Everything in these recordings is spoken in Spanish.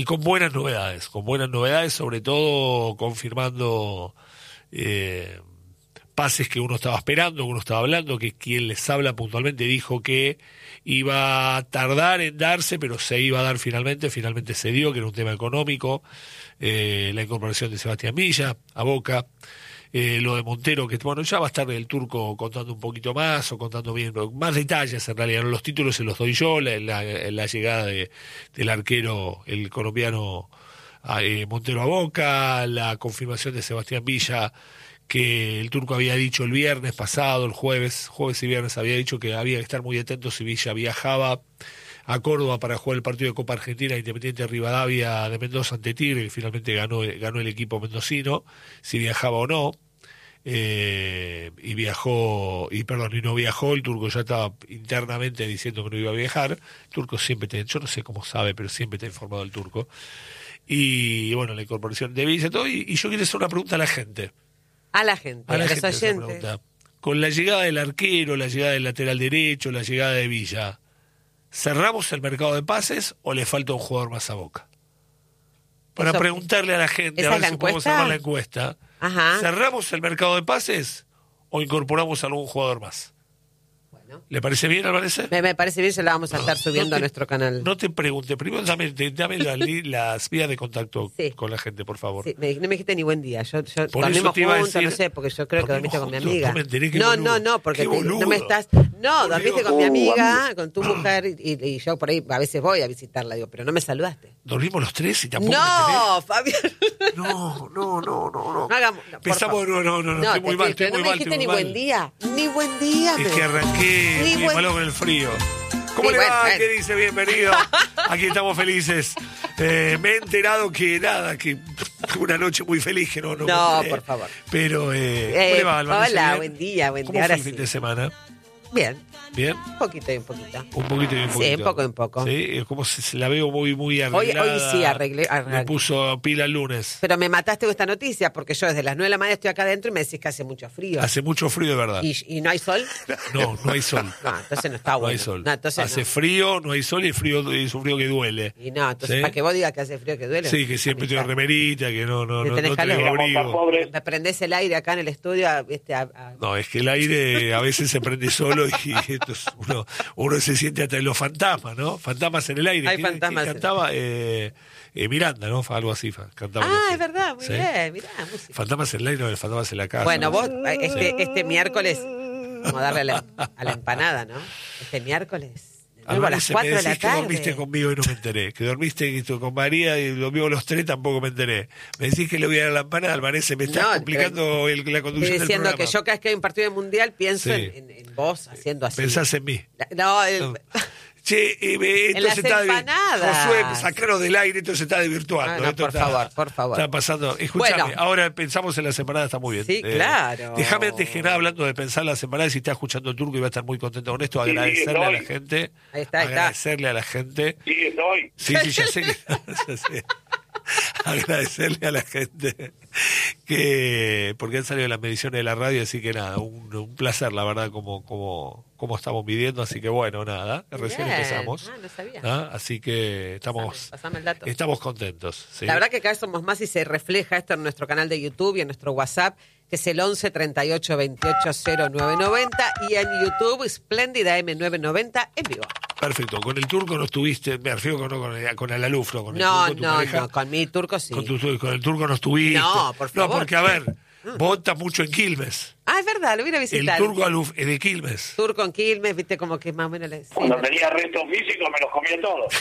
y con buenas novedades, sobre todo confirmando pases que uno estaba esperando, que uno estaba hablando, que quien les habla puntualmente dijo que iba a tardar en darse, pero se iba a dar finalmente se dio, que era un tema económico, la incorporación de Sebastián Villa a Boca, lo de Montero, que bueno, ya va a estar el Turco contando un poquito más, o contando bien, más detalles en realidad, los títulos se los doy yo, la llegada del arquero, el colombiano Montero a Boca, la confirmación de Sebastián Villa, que el Turco había dicho el viernes pasado, el jueves y viernes había dicho que había que estar muy atentos si Villa viajaba a Córdoba para jugar el partido de Copa Argentina Independiente Rivadavia de Mendoza ante Tigre, que finalmente ganó el equipo mendocino, si viajaba o no, y no viajó, el Turco ya estaba internamente diciendo que no iba a viajar, el Turco siempre yo no sé cómo sabe, pero siempre está informado el Turco, y bueno, la incorporación de Villa y todo, y yo quiero hacer una pregunta a la gente. A la gente, a los oyentes. Con la llegada del arquero, la llegada del lateral derecho, la llegada de Villa, ¿cerramos el mercado de pases o le falta un jugador más a Boca? Para preguntarle a la gente, a ver si podemos armar la encuesta. Ajá. ¿Cerramos el mercado de pases o incorporamos a algún jugador más? ¿Le parece bien, Alvarez? Me parece bien, se la vamos a estar subiendo a nuestro canal. No te pregunte, primero dame las vías de contacto con la gente, por favor. Sí, no me dijiste ni buen día. Yo por dormimos juntos, no sé, porque yo creo que dormiste con mi amiga. No me enteré que no, porque no me estás... No, dormiste con mi amiga, con tu mujer, y yo por ahí a veces voy a visitarla, digo, pero no me saludaste. ¿Dormimos los tres y tampoco No, Fabián. No. Hagamos, Empezamos, no, estoy muy mal, no me dijiste ni buen día. Ni buen día. Es que arranqué muy malo con el frío. ¿Cómo le va? ¿Qué dice? Bienvenido. Aquí estamos felices. Me he enterado que una noche muy feliz que no, por favor. Pero, ¿cómo le va, Alvarez? Hola, buen día. ¿Cómo fue el fin de semana? Bien. ¿Bien? Un poquito y un poquito. Un poquito y un poquito. Sí, un poco y un poco. Sí, es como si la veo muy arreglada. Hoy sí arreglé. Me puso pila el lunes. Pero me mataste con esta noticia, porque yo desde las 9 de la mañana estoy acá adentro y me decís que hace mucho frío. Hace mucho frío, de verdad. ¿Y no hay sol? No hay sol. No, entonces no está bueno. No hay sol. No, entonces hace frío, no hay sol y es un frío que duele. Y no, entonces ¿sí? Para que vos digas que hace frío que duele. Sí, que siempre tengo remerita, que no tenés tengo abrigo. Me prendés el aire acá en el estudio. No, es que el aire a veces se prende solo y entonces uno se siente hasta en los fantasmas, ¿no? Fantasmas en el aire. Hay fantasmas. ¿Quién cantaba? Miranda, ¿no? Algo así. Cantaba es verdad, muy bien. Mirá, música. Fantasmas en el aire, no, fantasmas en la casa. Bueno, vos, este miércoles, vamos a darle a la empanada, ¿no? Este miércoles. A las 4 de la tarde. Que dormiste conmigo y no me enteré. Que dormiste con María y dormimos los tres, tampoco me enteré. Me decís que le voy a dar la empanada, Alvarez, se me está complicando la conducción del programa. Estoy diciendo que yo cada vez que hay un partido mundial pienso en vos haciendo así. Pensás en mí. No. Che, en las empanadas. Josué, sacaros del aire, esto se está desvirtuando. Por favor. Está pasando. Escuchame, ahora pensamos en las empanadas, está muy bien. Sí, claro. Déjame antes que nada, hablando de pensar las empanadas, si está escuchando el Turco y va a estar muy contento con esto, agradecerle a la gente. Ahí está. Agradecerle a la gente. Sí, estoy. Sí, ya sé que... agradecerle a la gente porque han salido las mediciones de la radio, así que nada, un placer, la verdad, como estamos midiendo, así que bueno, nada, recién empezamos. No sabía. Así que Pasame el dato. Estamos contentos. ¿Sí? La verdad que cada vez somos más y se refleja esto en nuestro canal de YouTube y en nuestro WhatsApp, que es el 11 38 28 0990, y en YouTube Splendid AM990 en vivo. Perfecto. Con el Turco no estuviste, me refiero con Alaluf, ¿no? Con el no, turco, no, con mi Turco sí. Con el Turco no estuviste. No, por favor. No, porque a ver, vos estás mucho en Quilmes. Es verdad, lo voy a visitar. El Turco Aluf es de Quilmes. Turco en Quilmes, viste como que más o menos... Cuando tenía restos físicos me los comía todos.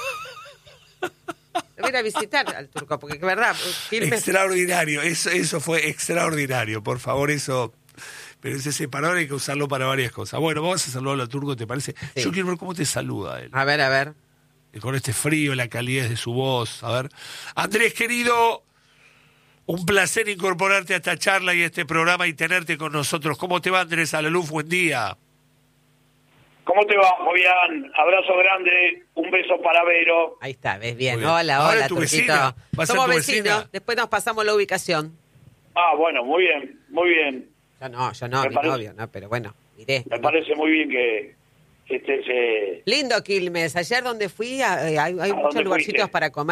Lo voy a visitar al Turco, porque es verdad, Quilmes... Extraordinario, eso fue extraordinario, por favor, eso... Pero ese separador hay que usarlo para varias cosas. Bueno, vamos a saludar al Turco, ¿te parece? Sí. Yo quiero ver cómo te saluda él. A ver. Con este frío, la calidez de su voz. A ver. Andrés, querido, un placer incorporarte a esta charla y a este programa y tenerte con nosotros. ¿Cómo te va, Andrés Alaluf? Buen día. ¿Cómo te va, Fabián? Abrazo grande, un beso para Vero. Ahí está, ves bien. Hola, tu Turquito. Vecina. Somos vecinos, después nos pasamos la ubicación. Bueno, muy bien. Yo no, mi novio, no, pero bueno, miré. Me parece muy bien que estés... Lindo Quilmes, ayer donde fui hay muchos lugarcitos para comer.